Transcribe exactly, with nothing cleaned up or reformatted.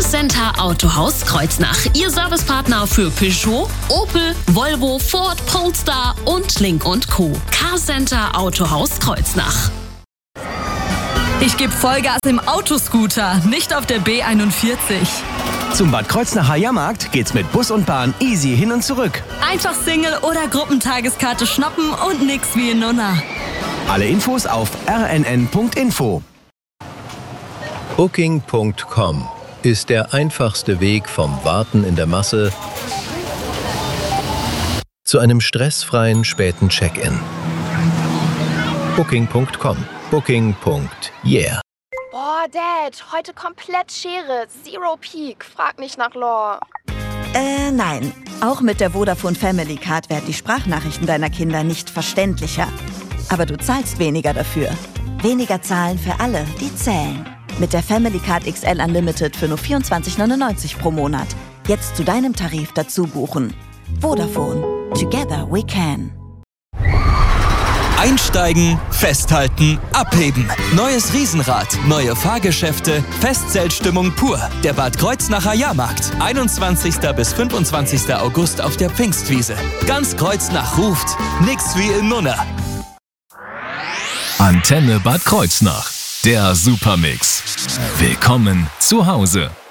Carcenter Autohaus Kreuznach. Ihr Servicepartner für Peugeot, Opel, Volvo, Ford, Polestar und Link und Co. Carcenter Autohaus Kreuznach. Ich gebe Vollgas im Autoscooter, nicht auf der B einundvierzig. Zum Bad Kreuznacher Jahrmarkt geht's mit Bus und Bahn easy hin und zurück. Einfach Single- oder Gruppentageskarte schnappen und nix wie in Nunna. Alle Infos auf r n n punkt info. Booking punkt com ist der einfachste Weg vom Warten in der Masse zu einem stressfreien späten Check-in. Booking punkt com. Booking. Yeah. Boah, Dad, heute komplett Schere. Zero Peak. Frag nicht nach Lore. Äh, nein. Auch mit der Vodafone Family Card werden die Sprachnachrichten deiner Kinder nicht verständlicher. Aber du zahlst weniger dafür. Weniger zahlen für alle, die zählen. Mit der Family Card X L Unlimited für nur vierundzwanzig neunundneunzig pro Monat. Jetzt zu deinem Tarif dazu buchen. Vodafone. Together we can. Einsteigen, festhalten, abheben. Neues Riesenrad, neue Fahrgeschäfte, Festzeltstimmung pur. Der Bad Kreuznacher Jahrmarkt. einundzwanzigsten bis fünfundzwanzigsten August auf der Pfingstwiese. Ganz Kreuznach ruft, nix wie in Nunna. Antenne Bad Kreuznach. Der Supermix. Willkommen zu Hause.